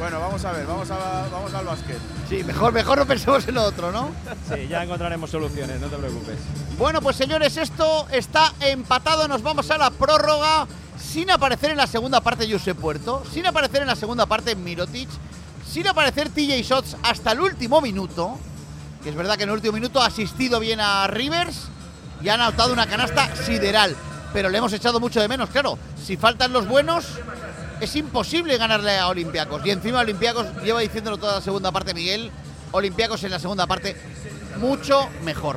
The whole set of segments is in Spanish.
Bueno, vamos al básquet. Sí, mejor no pensemos en lo otro, ¿no? Sí, ya encontraremos soluciones, no te preocupes. Bueno, pues señores, esto está empatado. Nos vamos a la prórroga sin aparecer en la segunda parte Josep Puerto, sin aparecer en la segunda parte Mirotic, sin aparecer TJ Shots hasta el último minuto, que es verdad que en el último minuto ha asistido bien a Rivers y ha anotado una canasta sideral, pero le hemos echado mucho de menos, claro. Si faltan los buenos, es imposible ganarle a Olympiacos. Y encima Olympiacos, lleva diciéndolo toda la segunda parte Miguel, Olympiacos en la segunda parte mucho mejor.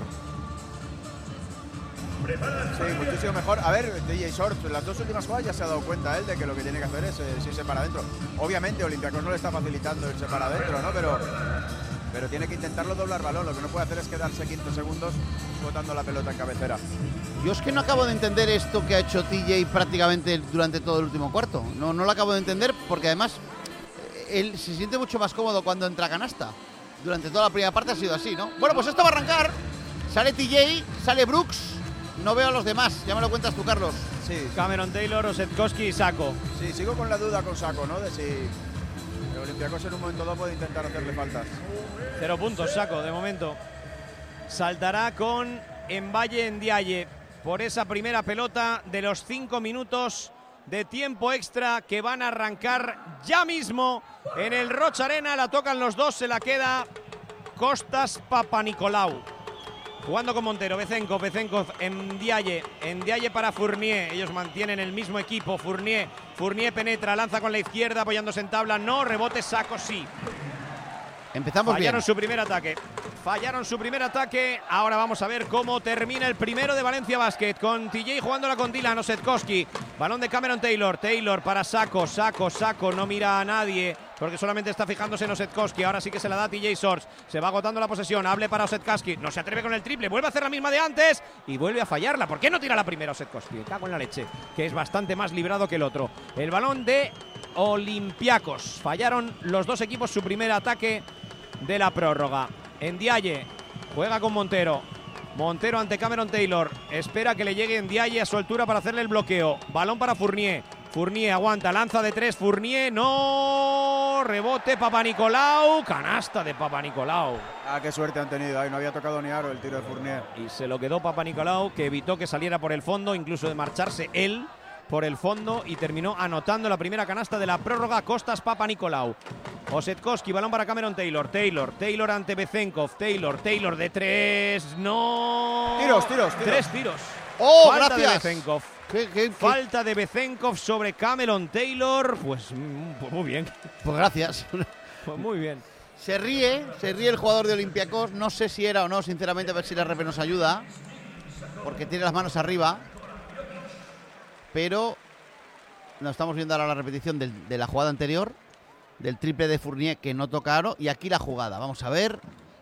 Sí, muchísimo mejor. A ver, DJ Short, en las dos últimas jugadas ya se ha dado cuenta él de que lo que tiene que hacer es irse para adentro. Obviamente Olympiacos no le está facilitando irse para adentro, ¿no? Pero tiene que intentarlo doblar balón. Lo que no puede hacer es quedarse 15 segundos botando la pelota en cabecera. Yo es que no acabo de entender esto que ha hecho TJ prácticamente durante todo el último cuarto. No lo acabo de entender porque además él se siente mucho más cómodo cuando entra a canasta. Durante toda la primera parte ha sido así, ¿no? Bueno, pues esto va a arrancar. Sale TJ, sale Brooks. No veo a los demás. Ya me lo cuentas tú, Carlos. Sí. Cameron Taylor, Osetkowski y Sacco. Sí, sigo con la duda con Sacco, ¿no? De si el Olympiacos en un momento dado puede intentar hacerle faltas. 0 puntos Sacco de momento. Saltará con Mbaye Ndiaye por esa primera pelota de los 5 minutos de tiempo extra que van a arrancar ya mismo en el Roch Arena. La tocan los dos, se la queda Kostas Papanikolaou. Jugando con Montero, Bezenkov, Ndiaye para Fournier. Ellos mantienen el mismo equipo. Fournier penetra, lanza con la izquierda apoyándose en tabla. No, rebote, Sacco sí. Empezamos Fallaron bien. Fallaron su primer ataque. Ahora vamos a ver cómo termina el primero de Valencia Basket. Con TJ jugándola con Dylan Osetkowski. Balón de Cameron Taylor. Taylor para Sacco. Sacco no mira a nadie porque solamente está fijándose en Osetkowski. Ahora sí que se la da TJ Shorts. Se va agotando la posesión. Hable para Osetkowski. No se atreve con el triple. Vuelve a hacer la misma de antes y vuelve a fallarla. ¿Por qué no tira la primera Osetkowski? Cago en la leche, que es bastante más librado que el otro. El balón de Olympiacos. Fallaron los dos equipos su primer ataque de la prórroga. Ndiaye juega con Montero. Montero ante Cameron Taylor. Espera que le llegue Ndiaye a su altura para hacerle el bloqueo. Balón para Fournier. Fournier aguanta, lanza de 3. Fournier, no. Rebote Papanikolaou. Canasta de Papanikolaou. Ah, qué suerte han tenido. Ahí no había tocado ni aro el tiro de Fournier. Y se lo quedó Papanikolaou, que evitó que saliera por el fondo, incluso de marcharse él por el fondo, y terminó anotando la primera canasta de la prórroga. Kostas Papanikolaou. Osetkowski, balón para Cameron Taylor. Taylor ante Bezenkov. Taylor de 3. No. Tiros. 3 tiros. ¡Oh, Falta gracias! de Bezenkov. ¿Qué? Falta de Bezenkov sobre Cameron Taylor. Pues muy bien. Pues gracias. Pues muy bien. Se ríe el jugador de Olympiacos. No sé si era o no, sinceramente, a ver si la RP nos ayuda, porque tiene las manos arriba. Pero nos estamos viendo ahora la repetición de la jugada anterior, del triple de Fournier que no toca aro, y aquí la jugada. Vamos a ver.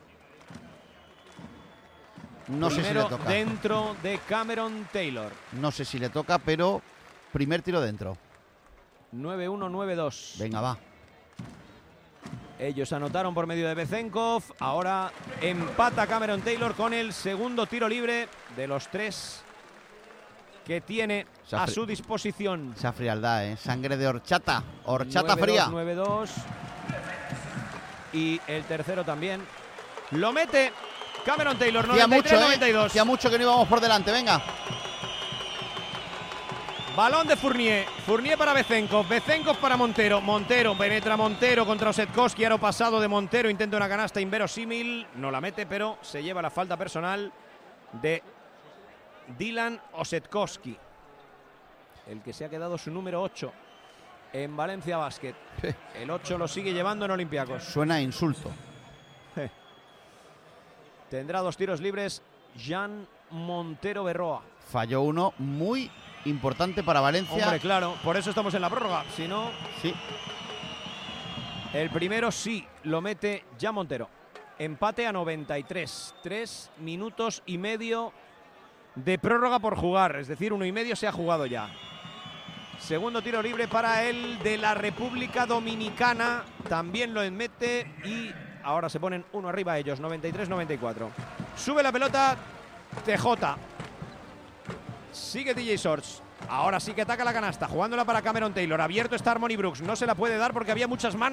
No sé si le toca. Dentro de Cameron Taylor. No sé si le toca, pero primer tiro dentro. 9-1, 9-2. Venga, va. Ellos anotaron por medio de Bezenkov. Ahora empata Cameron Taylor con el segundo tiro libre de los 3 que tiene a su disposición. Esa frialdad, sangre de horchata. Horchata fría. 9-2. Y el tercero también. Lo mete Cameron Taylor, 93-92. Hacía mucho que no íbamos por delante, venga. Balón de Fournier. Fournier para Bezenkov. Bezenkov para Montero. Montero penetra Montero contra Osetkowski. Aro pasado de Montero. Intenta una canasta inverosímil. No la mete, pero se lleva la falta personal de Dylan Osetkowski, el que se ha quedado su número 8 en Valencia Basket. El 8 lo sigue llevando en Olympiacos. Suena a insulto. Tendrá 2 tiros libres Jan Montero Berroa. Falló uno muy importante para Valencia. Hombre, claro, por eso estamos en la prórroga. Si no, sí. El primero sí lo mete Jan Montero. Empate a 93. 3 minutos y medio de prórroga por jugar, es decir, 1 y medio se ha jugado ya. Segundo tiro libre para el de la República Dominicana, también lo mete y ahora se ponen 1 arriba ellos, 93-94. Sube la pelota TJ. Sigue TJ Shorts. Ahora sí que ataca la canasta, jugándola para Cameron Taylor. Abierto está Harmony Brooks, no se la puede dar porque había muchas manos